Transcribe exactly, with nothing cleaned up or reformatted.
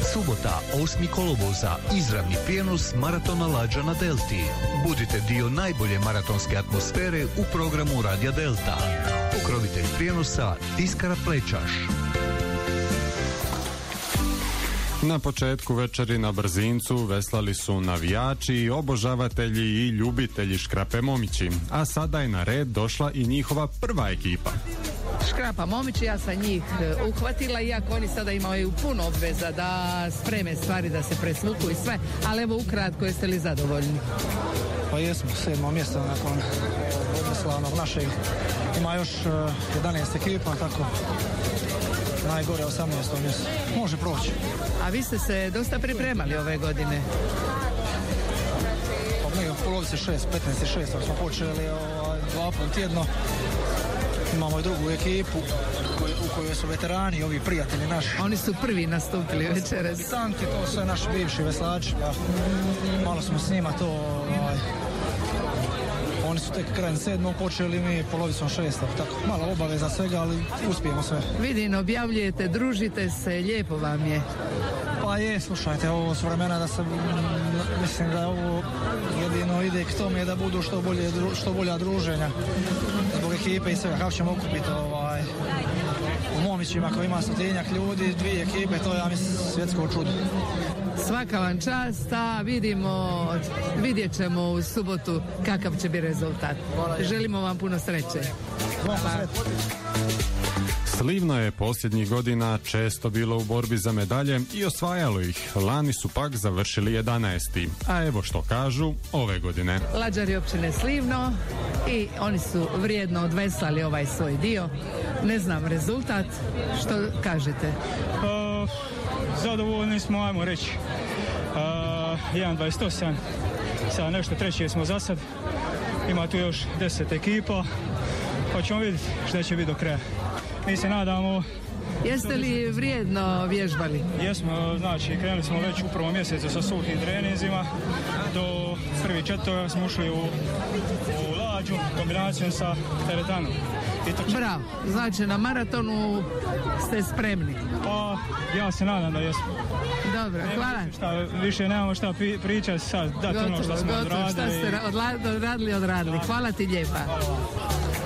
Subota, osmi kolovoza, izravni prijenos maratona Lađa na Delti. Budite dio najbolje maratonske atmosfere u programu Radija Delta. Pokrovitelj prijenosa Tiskara Plečaš. Na početku večeri na Brzincu veslali su navijači, obožavatelji i ljubitelji Škrape Momići, a sada je na red došla i njihova prva ekipa. Škrapa Momići, ja sam njih uhvatila, iako oni sada imaju puno obveza da spreme stvari, da se presvuku i sve, ali evo ukratko, jeste li zadovoljni? Pa jesmo, sedmo mjesto nakon odnoslavnog našeg. Ima još uh, jedanaest ekipa, tako najgore osamnaesto mjesto. Može proći. A vi ste se dosta pripremali ove godine? Pa nego polovice šest, petnaest i šest smo počeli ovaj, dva put tjedno. Imamo i drugu ekipu koj, u kojoj su veterani, ovi prijatelji naši. Oni su prvi nastupili večeras. Tanki, to su naši bivši veslači. Ja, malo smo s njima to... Ovaj, oni su tek krajem sedmog počeli, mi polovicom šestog. Tako, malo obaveza svega, ali uspijemo sve. Vidim, objavljujete, družite se, lijepo vam je. Pa je, slušajte, ovo su vremena da se, mislim da ovo jedino ide k tome da budu što, bolje, što bolja druženja. Zbog ekipe i svega, kako ćemo okupiti ovaj, u Momićima koji ima stotinjak ljudi, dvije ekipe, to je, ja mislim, svjetsko čudo. Svaka vam čast, a vidimo, vidjet ćemo u subotu kakav će biti rezultat. Želimo vam puno sreće. Hvala. Slivno je posljednjih godina često bilo u borbi za medalje i osvajalo ih. Lani su pak završili jedanaesti. A evo što kažu ove godine. Lađari općine Slivno i oni su vrijedno odveslali ovaj svoj dio. Ne znam rezultat, što kažete? Uh, zadovoljni smo, ajmo reći. Uh, jedan dvadeset osam, sad nešto treće smo za sad. Ima tu još deset ekipa, pa ćemo vidjeti što će biti do kraja. Mi se nadamo. Jeste li vrijedno vježbali? Jesmo, znači krenuli smo već u prvom mjesecu sa suhim treninzima. Do prvi četvrtak smo ušli u, u Lađu kombinacijom sa teretanom. Bravo, znači na maratonu ste spremni. Pa ja se nadam da jesmo. Dobro, hvala. Šta, više nemamo šta pričati sad, dati ono što smo gotovo, odradili. Šta ste odradili, odradili. Hvala ti lijepa. Hvala.